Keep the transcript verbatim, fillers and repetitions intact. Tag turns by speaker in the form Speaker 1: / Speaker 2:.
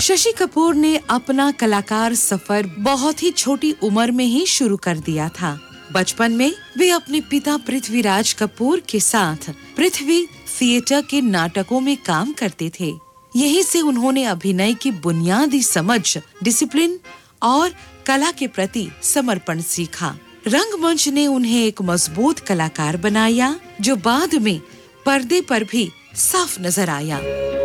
Speaker 1: शशि कपूर ने अपना कलाकार सफर बहुत ही छोटी उम्र में ही शुरू कर दिया था। बचपन में वे अपने पिता पृथ्वीराज कपूर के साथ पृथ्वी थिएटर के नाटकों में काम करते थे। यहीं से उन्होंने अभिनय की बुनियादी समझ, डिसिप्लिन और कला के प्रति समर्पण सीखा। रंगमंच ने उन्हें एक मजबूत कलाकार बनाया, जो बाद में पर्दे पर भी साफ नजर आया।